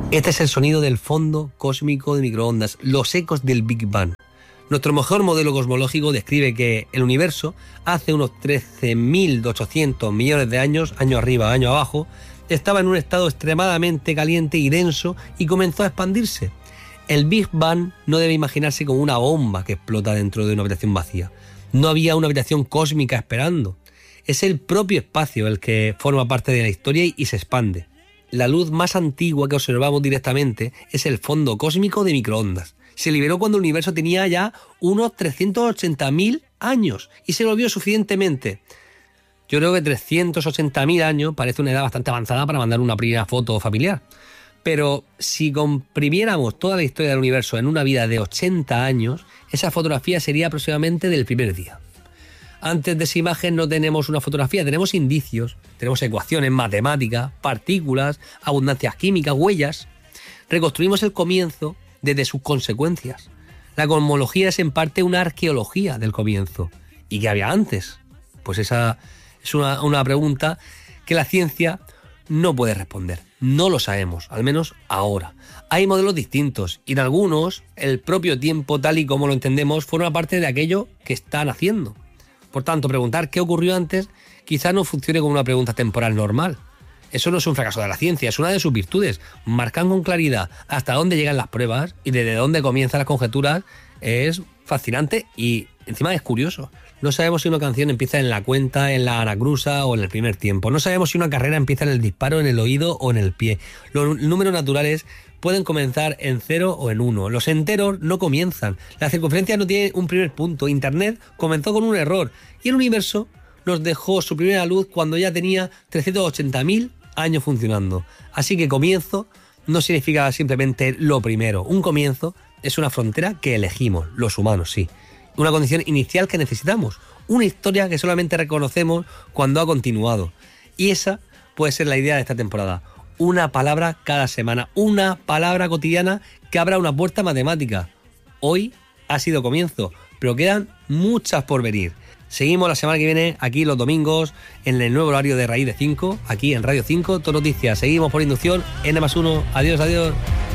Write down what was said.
Este es el sonido del fondo cósmico de microondas, los ecos del Big Bang. Nuestro mejor modelo cosmológico describe que el universo, hace unos 13.800 millones de años, año arriba, año abajo, estaba en un estado extremadamente caliente y denso y comenzó a expandirse. El Big Bang no debe imaginarse como una bomba que explota dentro de una habitación vacía. No había una habitación cósmica esperando. Es el propio espacio el que forma parte de la historia y se expande. La luz más antigua que observamos directamente es el fondo cósmico de microondas. Se liberó cuando el universo tenía ya unos 380.000 años y se lo vio suficientemente. Yo creo que 380.000 años parece una edad bastante avanzada para mandar una primera foto familiar. Pero si comprimiéramos toda la historia del universo en una vida de 80 años, esa fotografía sería aproximadamente del primer día. Antes de esa imagen no tenemos una fotografía, tenemos indicios, tenemos ecuaciones matemáticas, partículas, abundancias químicas, huellas. Reconstruimos el comienzo desde sus consecuencias. La cosmología es en parte una arqueología del comienzo. ¿Y qué había antes? Pues esa es una pregunta que la ciencia no puede responder. No lo sabemos, al menos ahora. Hay modelos distintos y en algunos el propio tiempo tal y como lo entendemos forma parte de aquello que están haciendo. Por tanto, preguntar qué ocurrió antes quizá no funcione como una pregunta temporal normal. Eso no es un fracaso de la ciencia, es una de sus virtudes. Marcar con claridad hasta dónde llegan las pruebas y desde dónde comienzan las conjeturas es fascinante y encima es curioso. No sabemos si una canción empieza en la cuenta, en la anacrusa o en el primer tiempo. No sabemos si una carrera empieza en el disparo, en el oído o en el pie. Los números naturales pueden comenzar en 0 o en 1. Los enteros no comienzan. La circunferencia no tiene un primer punto. Internet comenzó con un error y el universo nos dejó su primera luz cuando ya tenía 380.000 años funcionando. Así que comienzo no significa simplemente lo primero. Un comienzo es una frontera que elegimos, los humanos, sí. Una condición inicial que necesitamos. Una historia que solamente reconocemos cuando ha continuado. Y esa puede ser la idea de esta temporada. Una palabra cada semana. Una palabra cotidiana que abra una puerta matemática. Hoy ha sido comienzo, pero quedan muchas por venir. Seguimos la semana que viene aquí los domingos en el nuevo horario de Raíz de 5, aquí en Radio 5, Todo Noticias. Seguimos por inducción, N+1. Adiós, adiós.